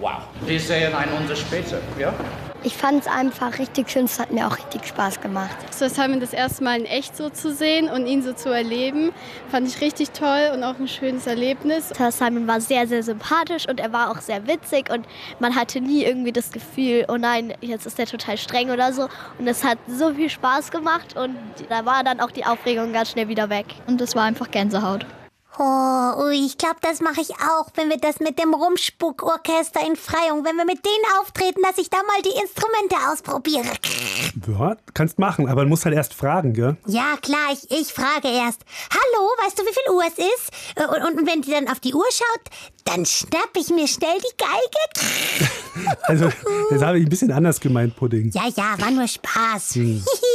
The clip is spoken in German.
Wow. Wir sehen uns später, ja? Ich fand es einfach richtig schön, es hat mir auch richtig Spaß gemacht. So Simon das erste Mal in echt so zu sehen und ihn so zu erleben, fand ich richtig toll und auch ein schönes Erlebnis. Simon war sehr, sehr sympathisch und er war auch sehr witzig und man hatte nie irgendwie das Gefühl, oh nein, jetzt ist der total streng oder so. Und es hat so viel Spaß gemacht und da war dann auch die Aufregung ganz schnell wieder weg. Und es war einfach Gänsehaut. Oh, ich glaube, das mache ich auch, wenn wir das mit dem Rumspuckorchester in Freyung, wenn wir mit denen auftreten, dass ich da mal die Instrumente ausprobiere. Ja, kannst machen, aber du musst halt erst fragen, gell? Ja, klar, ich frage erst. Hallo, weißt du, wie viel Uhr es ist? Und wenn die dann auf die Uhr schaut, dann schnapp ich mir schnell die Geige. Also, das habe ich ein bisschen anders gemeint, Pudding. Ja, war nur Spaß.